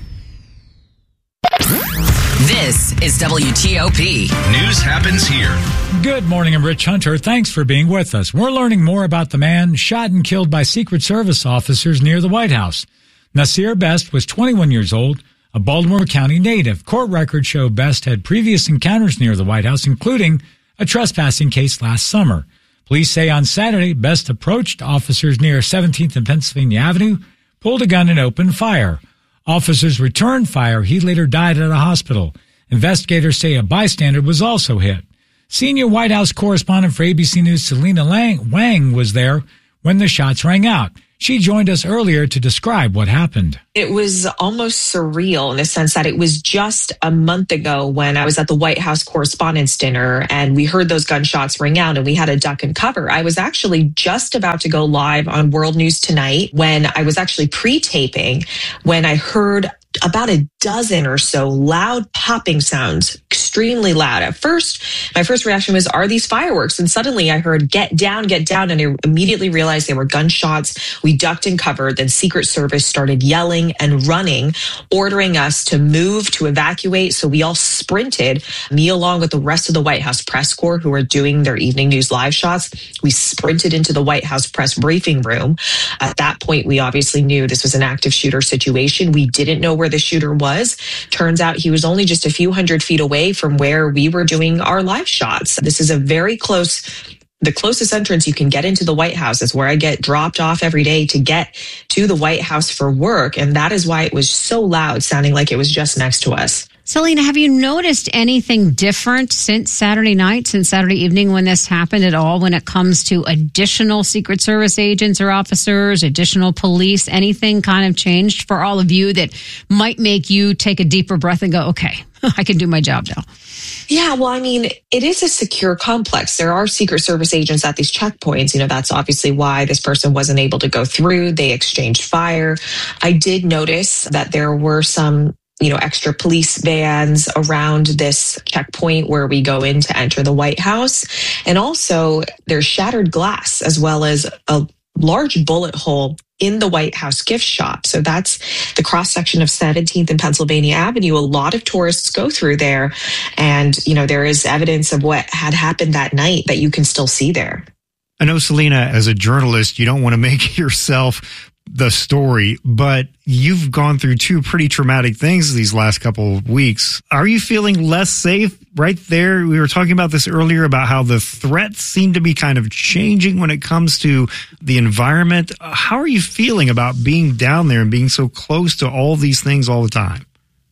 This is W T O P. News happens here. Good morning, I'm Rich Hunter. Thanks for being with us. We're learning more about the man shot and killed by Secret Service officers near the White House. Nasir Best was twenty-one years old, a Baltimore County native. Court records show Best had previous encounters near the White House, including a trespassing case last summer. Police say on Saturday, Best approached officers near seventeenth and Pennsylvania Avenue, pulled a gun and opened fire. Officers returned fire. He later died at a hospital. Investigators say a bystander was also hit. Senior White House correspondent for A B C News Selena Lang- Wang was there when the shots rang out. She joined us earlier to describe what happened. It was almost surreal in the sense that it was just a month ago when I was at the White House Correspondents' Dinner and we heard those gunshots ring out and we had to duck and cover. I was actually just about to go live on World News Tonight when I was actually pre-taping when I heard about a dozen or so loud popping sounds, extremely loud. At first, my first reaction was, are these fireworks? And suddenly I heard, get down, get down. And I immediately realized they were gunshots. We ducked and covered. Then Secret Service started yelling and running, ordering us to move, to evacuate. So we all sprinted, me along with the rest of the White House press corps who were doing their evening news live shots. We sprinted into the White House press briefing room. At that point, we obviously knew this was an active shooter situation. We didn't know where the shooter was. Turns out he was only just a few hundred feet away from where we were doing our live shots. This is a very close, the closest entrance you can get into the White House is where I get dropped off every day to get to the White House for work. And that is why it was so loud, sounding like it was just next to us. Selena, have you noticed anything different since Saturday night, since Saturday evening when this happened at all, when it comes to additional Secret Service agents or officers, additional police? Anything kind of changed for all of you that might make you take a deeper breath and go, okay, I can do my job now? Yeah, well, I mean, it is a secure complex. There are Secret Service agents at these checkpoints. You know, that's obviously why this person wasn't able to go through. They exchanged fire. I did notice that there were some you know, extra police vans around this checkpoint where we go in to enter the White House. And also there's shattered glass as well as a large bullet hole in the White House gift shop. So that's the cross section of seventeenth and Pennsylvania Avenue. A lot of tourists go through there. And, you know, there is evidence of what had happened that night that you can still see there. I know, Selena, as a journalist, you don't want to make yourself the story, but you've gone through two pretty traumatic things these last couple of weeks. Are you feeling less safe right there? We were talking about this earlier about how the threats seem to be kind of changing when it comes to the environment. How are you feeling about being down there and being so close to all these things all the time?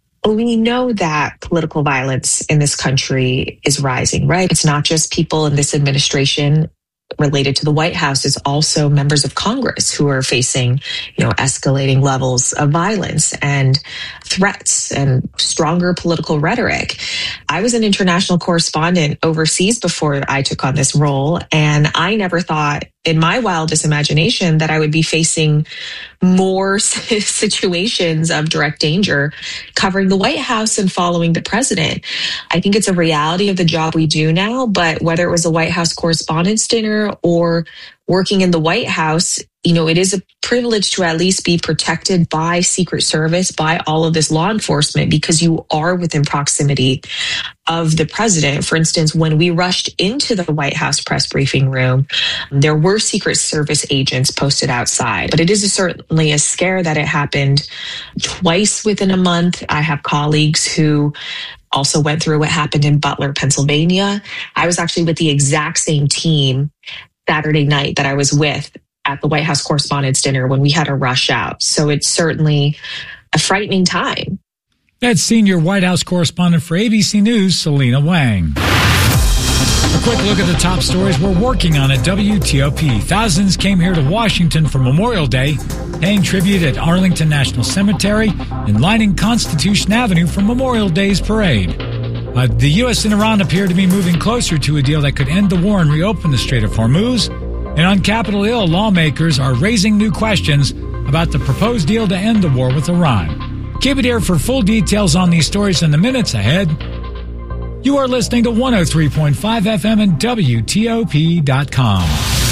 We know that political violence in this country is rising, right? It's not just people in this administration related to the White House, is also members of Congress who are facing, you know, escalating levels of violence and threats and stronger political rhetoric. I was an international correspondent overseas before I took on this role, and I never thought in my wildest imagination that I would be facing more situations of direct danger covering the White House and following the president. I think it's a reality of the job we do now, but whether it was a White House Correspondents' Dinner or working in the White House, you know, it is a privilege to at least be protected by Secret Service, by all of this law enforcement, because you are within proximity of the president. For instance, when we rushed into the White House press briefing room, there were Secret Service agents posted outside. But it is a, certainly a scare that it happened twice within a month. I have colleagues who also went through what happened in Butler, Pennsylvania. I was actually with the exact same team Saturday night that I was with at the White House Correspondents' Dinner when we had to rush out. So it's certainly a frightening time. That's senior White House correspondent for A B C News, Selena Wang. A quick look at the top stories we're working on at W T O P. Thousands came here to Washington for Memorial Day, paying tribute at Arlington National Cemetery and lining Constitution Avenue for Memorial Day's parade. Uh, the U S and Iran appear to be moving closer to a deal that could end the war and reopen the Strait of Hormuz. And on Capitol Hill, lawmakers are raising new questions about the proposed deal to end the war with Iran. Keep it here for full details on these stories in the minutes ahead. You are listening to one oh three point five F M and W T O P dot com.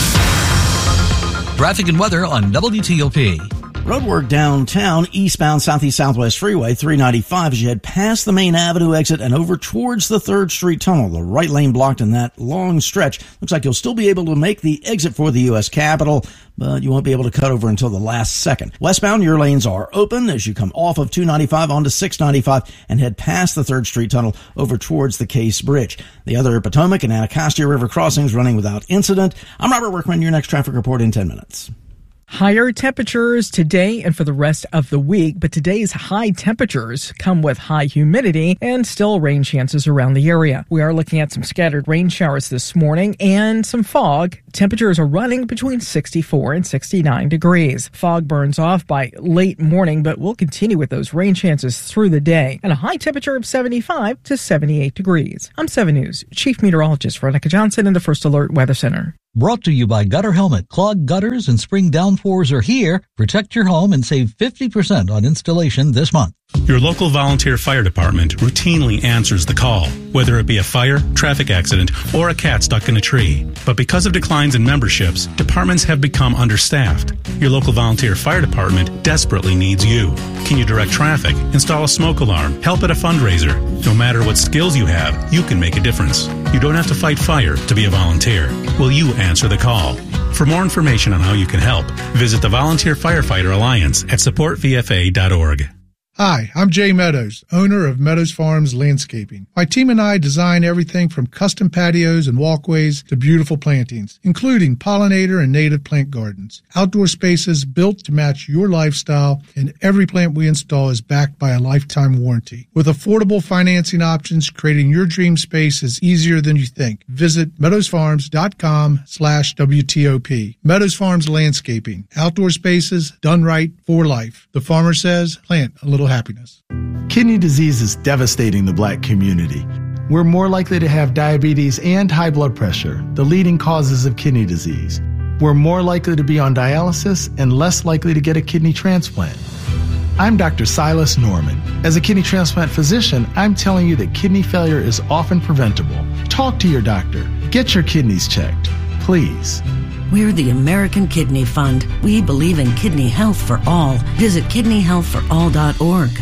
Traffic and weather on W T O P. Roadwork downtown, eastbound Southeast Southwest Freeway, three ninety-five as you head past the Main Avenue exit and over towards the third Street Tunnel. The right lane blocked in that long stretch. Looks like you'll still be able to make the exit for the U S Capitol, but you won't be able to cut over until the last second. Westbound, your lanes are open as you come off of two ninety-five onto six ninety-five and head past the third Street Tunnel over towards the Case Bridge. The other Potomac and Anacostia River crossings running without incident. I'm Robert Workman, your next traffic report in ten minutes. Higher temperatures today and for the rest of the week, but today's high temperatures come with high humidity and still rain chances around the area. We are looking at some scattered rain showers this morning and some fog. Temperatures are running between sixty-four and sixty-nine degrees. Fog burns off by late morning, but we'll continue with those rain chances through the day and a high temperature of seventy-five to seventy-eight degrees. I'm seven News Chief Meteorologist Veronica Johnson in the First Alert Weather Center. Brought to you by Gutter Helmet. Clogged gutters and spring downpours are here. Protect your home and save fifty percent on installation this month. Your local volunteer fire department routinely answers the call, whether it be a fire, traffic accident, or a cat stuck in a tree. But because of declines in memberships, departments have become understaffed. Your local volunteer fire department desperately needs you. Can you direct traffic, install a smoke alarm, help at a fundraiser? No matter what skills you have, you can make a difference. You don't have to fight fire to be a volunteer. Will you answer the call? For more information on how you can help, visit the Volunteer Firefighter Alliance at support v f a dot org. Hi, I'm Jay Meadows, owner of Meadows Farms Landscaping. My team and I design everything from custom patios and walkways to beautiful plantings, including pollinator and native plant gardens. Outdoor spaces built to match your lifestyle, and every plant we install is backed by a lifetime warranty. With affordable financing options, creating your dream space is easier than you think. Visit meadowsfarms.com slash WTOP. Meadows Farms Landscaping. Outdoor spaces done right for life. The farmer says, plant a little happiness. Kidney disease is devastating the Black community. We're more likely to have diabetes and high blood pressure, the leading causes of kidney disease. We're more likely to be on dialysis and less likely to get a kidney transplant. I'm Doctor Silas Norman. As a kidney transplant physician, I'm telling you that kidney failure is often preventable. Talk to your doctor. Get your kidneys checked, please. We're the American Kidney Fund. We believe in kidney health for all. Visit kidney health for all dot org.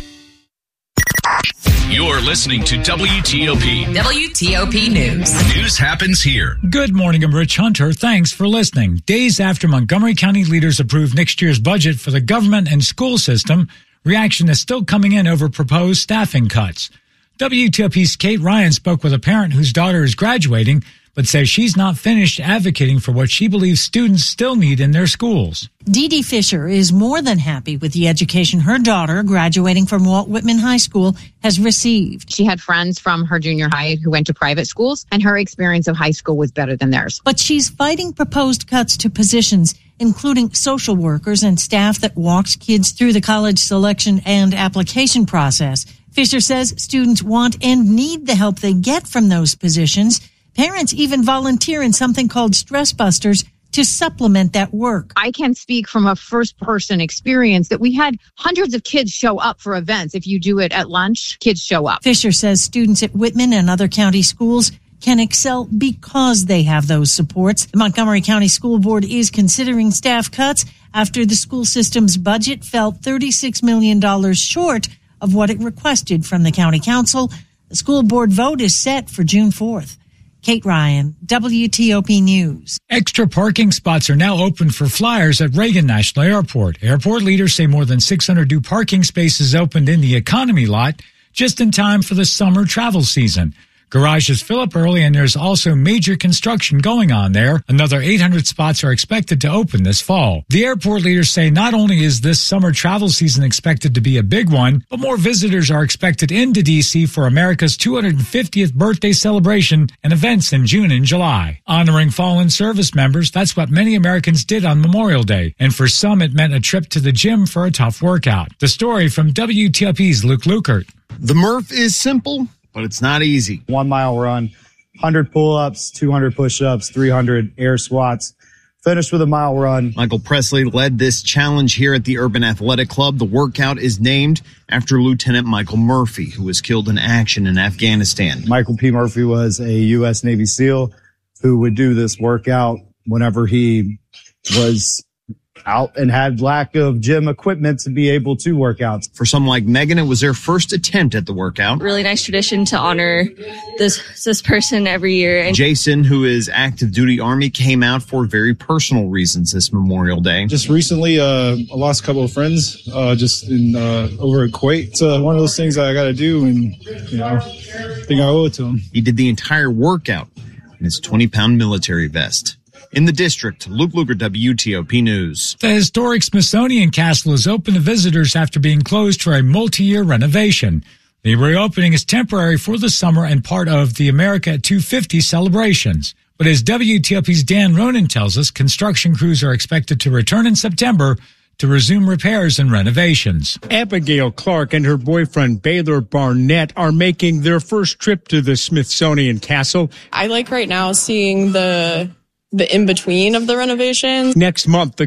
You're listening to W T O P. W T O P News. News happens here. Good morning, I'm Rich Hunter. Thanks for listening. Days after Montgomery County leaders approved next year's budget for the government and school system, reaction is still coming in over proposed staffing cuts. W T O P's Kate Ryan spoke with a parent whose daughter is graduating, but says she's not finished advocating for what she believes students still need in their schools. Dee Dee Fisher is more than happy with the education her daughter, graduating from Walt Whitman High School, has received. She had friends from her junior high who went to private schools, and her experience of high school was better than theirs. But she's fighting proposed cuts to positions, including social workers and staff that walks kids through the college selection and application process. Fisher says students want and need the help they get from those positions. Parents even volunteer in something called Stress Busters to supplement that work. I can speak from a first-person experience that we had hundreds of kids show up for events. If you do it at lunch, kids show up. Fisher says students at Whitman and other county schools can excel because they have those supports. The Montgomery County School Board is considering staff cuts after the school system's budget fell thirty-six million dollars short of what it requested from the county council. The school board vote is set for June fourth. Kate Ryan, W T O P News. Extra parking spots are now open for flyers at Reagan National Airport. Airport leaders say more than six hundred new parking spaces opened in the economy lot just in time for the summer travel season. Garages fill up early, and there's also major construction going on there. Another eight hundred spots are expected to open this fall. The airport leaders say not only is this summer travel season expected to be a big one, but more visitors are expected into D C for America's two hundred fiftieth birthday celebration and events in June and July. Honoring fallen service members, that's what many Americans did on Memorial Day, and for some it meant a trip to the gym for a tough workout. The story from W T O P's Luke Lukert. The Murph is simple, but it's not easy. One mile run, one hundred pull-ups, two hundred push-ups, three hundred air squats, finish with a mile run. Michael Presley led this challenge here at the Urban Athletic Club. The workout is named after Lieutenant Michael Murphy, who was killed in action in Afghanistan. Michael P. Murphy was a U S Navy SEAL who would do this workout whenever he was out and had lack of gym equipment to be able to work out. For some like Megan, it was their first attempt at the workout. Really nice tradition to honor this this person every year. And Jason, who is active duty Army, came out for very personal reasons this Memorial Day. Just recently, uh, I lost a couple of friends uh, just in uh, over at Kuwait. It's uh, one of those things that I got to do, and you know, I think I owe it to him. He did the entire workout in his twenty pound military vest. In the district, Luke Luger, W T O P News. The historic Smithsonian Castle is open to visitors after being closed for a multi-year renovation. The reopening is temporary for the summer and part of the America at two fifty celebrations. But as W T O P's Dan Ronan tells us, construction crews are expected to return in September to resume repairs and renovations. Abigail Clark and her boyfriend Baylor Barnett are making their first trip to the Smithsonian Castle. I like right now seeing the the in-between of the renovations. Next month, the